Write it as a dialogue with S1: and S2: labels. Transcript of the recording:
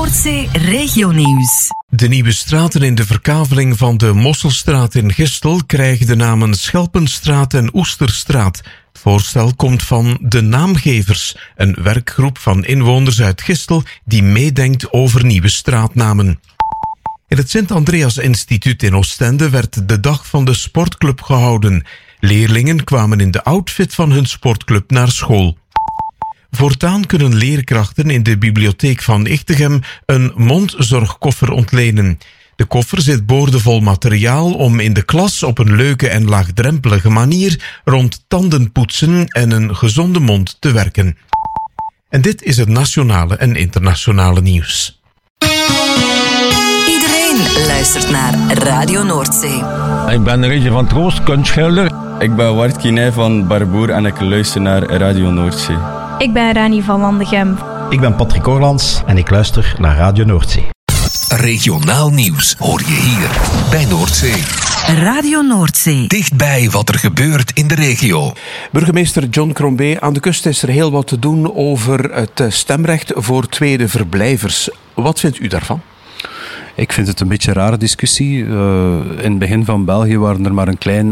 S1: Noordzee Regionieuws.
S2: De nieuwe straten in de verkaveling van de Mosselstraat in Gistel krijgen de namen Schelpenstraat en Oesterstraat. Het voorstel komt van de Naamgevers, een werkgroep van inwoners uit Gistel die meedenkt over nieuwe straatnamen. In het Sint-Andreas Instituut in Oostende werd de dag van de sportclub gehouden. Leerlingen kwamen in de outfit van hun sportclub naar school. Voortaan kunnen leerkrachten in de bibliotheek van Ichtegem een mondzorgkoffer ontlenen. De koffer zit boordevol materiaal om in de klas op een leuke en laagdrempelige manier rond tandenpoetsen en een gezonde mond te werken. En dit is het nationale en internationale nieuws.
S1: Iedereen luistert naar Radio Noordzee.
S3: Ik ben Regje van Troost, kunstschilder.
S4: Ik ben Wart Kinij van Barboer en ik luister naar Radio Noordzee.
S5: Ik ben Rani van Landegem.
S6: Ik ben Patrick Orlands en ik luister naar Radio Noordzee.
S7: Regionaal nieuws hoor je hier bij Noordzee.
S1: Radio Noordzee.
S7: Dichtbij wat er gebeurt in de regio.
S2: Burgemeester John Crombie, aan de kust is er heel wat te doen over het stemrecht voor tweede verblijvers. Wat vindt u daarvan?
S8: Ik vind het een beetje een rare discussie. In het begin van België waren er maar een klein